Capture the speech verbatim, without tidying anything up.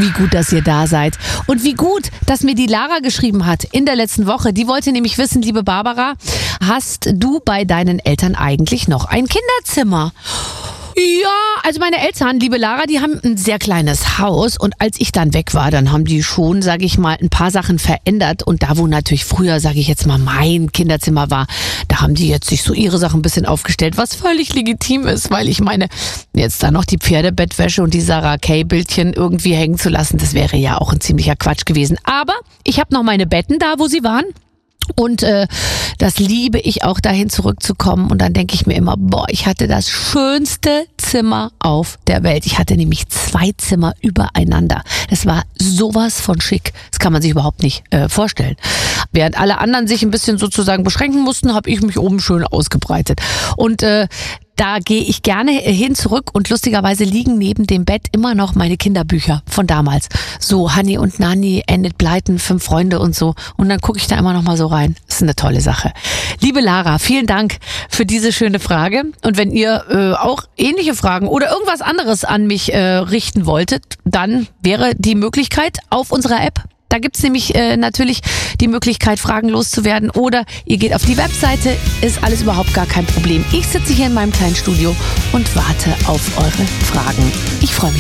Wie gut, dass ihr da seid. Und wie gut, dass mir die Lara geschrieben hat in der letzten Woche. Die wollte nämlich wissen, liebe Barbara, hast du bei deinen Eltern eigentlich noch ein Kinderzimmer? Ja, also meine Eltern, liebe Lara, die haben ein sehr kleines Haus und als ich dann weg war, dann haben die schon, sage ich mal, ein paar Sachen verändert und da, wo natürlich früher, sage ich jetzt mal, mein Kinderzimmer war, da haben die jetzt sich so ihre Sachen ein bisschen aufgestellt, was völlig legitim ist, weil ich meine, jetzt da noch die Pferdebettwäsche und die Sarah Kay-Bildchen irgendwie hängen zu lassen, das wäre ja auch ein ziemlicher Quatsch gewesen. Aber ich habe noch meine Betten da, wo sie waren. Und äh, das liebe ich auch, dahin zurückzukommen. Und dann denke ich mir immer, boah, ich hatte das schönste Zimmer auf der Welt. Ich hatte nämlich zwei Zimmer übereinander. Das war sowas von schick. Das kann man sich überhaupt nicht äh, vorstellen. Während alle anderen sich ein bisschen sozusagen beschränken mussten, habe ich mich oben schön ausgebreitet. Und äh, da gehe ich gerne hin zurück und lustigerweise liegen neben dem Bett immer noch meine Kinderbücher von damals. So Hanni und Nanni, Enid Blyton, Fünf Freunde und so. Und dann gucke ich da immer noch mal so rein. Das ist eine tolle Sache. Liebe Lara, vielen Dank für diese schöne Frage. Und wenn ihr äh, auch ähnliche Fragen oder irgendwas anderes an mich äh, richten wolltet, dann wäre die Möglichkeit auf unserer App. Da gibt's nämlich äh, natürlich die Möglichkeit, Fragen loszuwerden. Oder ihr geht auf die Webseite, ist alles überhaupt gar kein Problem. Ich sitze hier in meinem kleinen Studio und warte auf eure Fragen. Ich freue mich.